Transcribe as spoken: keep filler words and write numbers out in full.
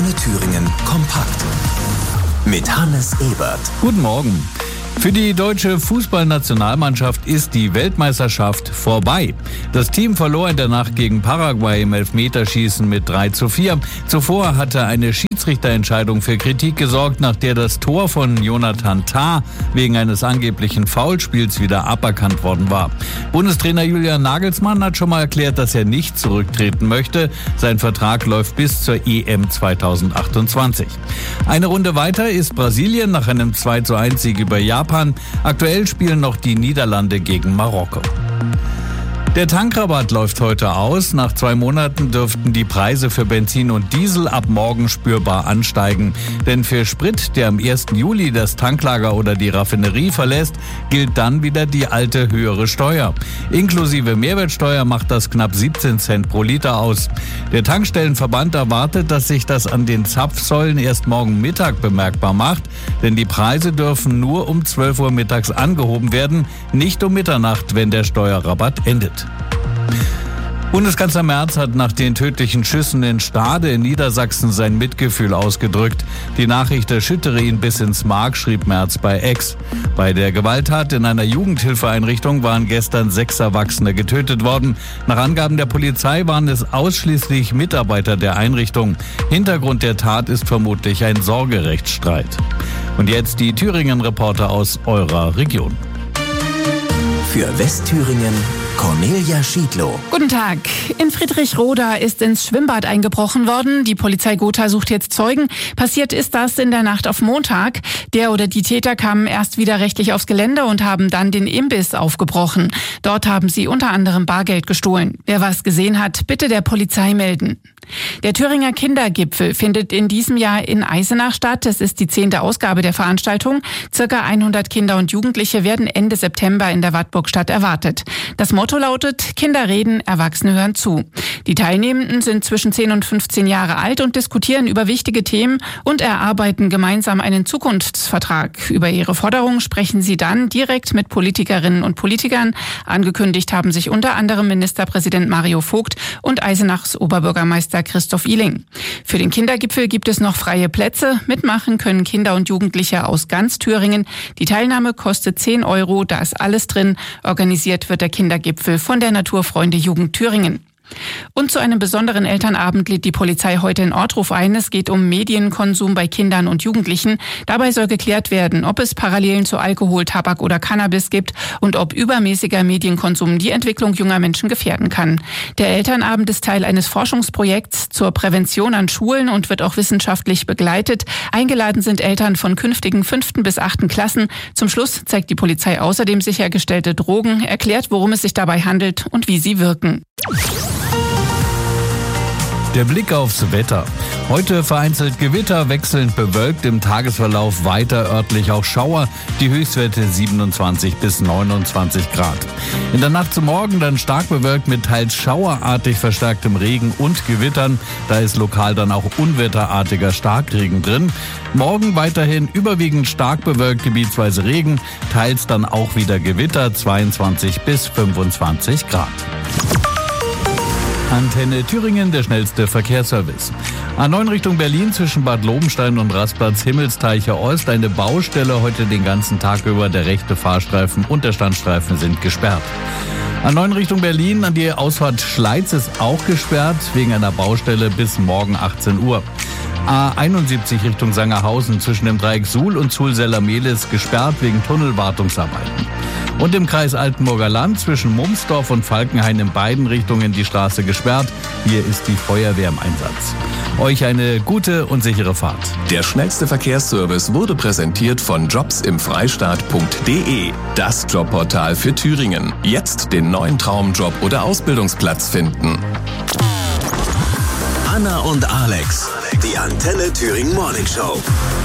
Antenne Thüringen kompakt mit Hannes Ebert. Guten Morgen. Für die deutsche Fußballnationalmannschaft ist die Weltmeisterschaft vorbei. Das Team verlor in der Nacht gegen Paraguay im Elfmeterschießen mit drei zu vier. Zuvor hatte eine Schiedsrichterentscheidung für Kritik gesorgt, nach der das Tor von Jonathan Tah wegen eines angeblichen Foulspiels wieder aberkannt worden war. Bundestrainer Julian Nagelsmann hat schon mal erklärt, dass er nicht zurücktreten möchte. Sein Vertrag läuft bis zur E M zweitausendachtundzwanzig. Eine Runde weiter ist Brasilien nach einem zwei zu eins Sieg über Japan. Aktuell spielen noch die Niederlande gegen Marokko. Der Tankrabatt läuft heute aus. Nach zwei Monaten dürften die Preise für Benzin und Diesel ab morgen spürbar ansteigen. Denn für Sprit, der am ersten Juli das Tanklager oder die Raffinerie verlässt, gilt dann wieder die alte höhere Steuer. Inklusive Mehrwertsteuer macht das knapp siebzehn Cent pro Liter aus. Der Tankstellenverband erwartet, dass sich das an den Zapfsäulen erst morgen Mittag bemerkbar macht. Denn die Preise dürfen nur um zwölf Uhr mittags angehoben werden, nicht um Mitternacht, wenn der Steuerrabatt endet. Bundeskanzler Merz hat nach den tödlichen Schüssen in Stade in Niedersachsen sein Mitgefühl ausgedrückt. Die Nachricht erschüttere ihn bis ins Mark, schrieb Merz bei X. Bei der Gewalttat in einer Jugendhilfeeinrichtung waren gestern sechs Erwachsene getötet worden. Nach Angaben der Polizei waren es ausschließlich Mitarbeiter der Einrichtung. Hintergrund der Tat ist vermutlich ein Sorgerechtsstreit. Und jetzt die Thüringen-Reporter aus eurer Region. Für Westthüringen Cornelia Schiedlow. Guten Tag. In Friedrichroda ist ins Schwimmbad eingebrochen worden. Die Polizei Gotha sucht jetzt Zeugen. Passiert ist das in der Nacht auf Montag. Der oder die Täter kamen erst widerrechtlich aufs Gelände und haben dann den Imbiss aufgebrochen. Dort haben sie unter anderem Bargeld gestohlen. Wer was gesehen hat, bitte der Polizei melden. Der Thüringer Kindergipfel findet in diesem Jahr in Eisenach statt. Es ist die zehnte Ausgabe der Veranstaltung. Circa hundert Kinder und Jugendliche werden Ende September in der Wartburgstadt erwartet. Das Motto lautet: Kinder reden, Erwachsene hören zu. Die Teilnehmenden sind zwischen zehn und fünfzehn Jahre alt und diskutieren über wichtige Themen und erarbeiten gemeinsam einen Zukunftsvertrag. Über ihre Forderungen sprechen sie dann direkt mit Politikerinnen und Politikern. Angekündigt haben sich unter anderem Ministerpräsident Mario Vogt und Eisenachs Oberbürgermeister Christoph Ihling. Für den Kindergipfel gibt es noch freie Plätze. Mitmachen können Kinder und Jugendliche aus ganz Thüringen. Die Teilnahme kostet zehn Euro, da ist alles drin. Organisiert wird der Kindergipfel von der Naturfreunde Jugend Thüringen. Und zu einem besonderen Elternabend lädt die Polizei heute in Ortruf ein. Es geht um Medienkonsum bei Kindern und Jugendlichen. Dabei soll geklärt werden, ob es Parallelen zu Alkohol, Tabak oder Cannabis gibt und ob übermäßiger Medienkonsum die Entwicklung junger Menschen gefährden kann. Der Elternabend ist Teil eines Forschungsprojekts zur Prävention an Schulen und wird auch wissenschaftlich begleitet. Eingeladen sind Eltern von künftigen fünften bis achten Klassen. Zum Schluss zeigt die Polizei außerdem sichergestellte Drogen, erklärt, worum es sich dabei handelt und wie sie wirken. Der Blick aufs Wetter. Heute vereinzelt Gewitter, wechselnd bewölkt, im Tagesverlauf weiter örtlich auch Schauer, die Höchstwerte siebenundzwanzig bis neunundzwanzig Grad. In der Nacht zum Morgen dann stark bewölkt mit teils schauerartig verstärktem Regen und Gewittern. Da ist lokal dann auch unwetterartiger Starkregen drin. Morgen weiterhin überwiegend stark bewölkt, gebietsweise Regen, teils dann auch wieder Gewitter, zweiundzwanzig bis fünfundzwanzig Grad. Antenne Thüringen, der schnellste Verkehrsservice. A neun Richtung Berlin zwischen Bad Lobenstein und Rastplatz Himmelsteicher Ost. Eine Baustelle heute den ganzen Tag über. Der rechte Fahrstreifen und der Standstreifen sind gesperrt. A neun Richtung Berlin an die Ausfahrt Schleiz ist auch gesperrt wegen einer Baustelle bis morgen achtzehn Uhr. A einundsiebzig Richtung Sangerhausen zwischen dem Dreieck Suhl und Suhl-Sellermehlis gesperrt wegen Tunnelwartungsarbeiten. Und im Kreis Altenburger Land zwischen Mumsdorf und Falkenhain in beiden Richtungen die Straße gesperrt. Hier ist die Feuerwehr im Einsatz. Euch eine gute und sichere Fahrt. Der schnellste Verkehrsservice wurde präsentiert von jobs im freistaat punkt de. Das Jobportal für Thüringen. Jetzt den neuen Traumjob oder Ausbildungsplatz finden. Anna und Alex, die Antenne Thüringen Morning Show.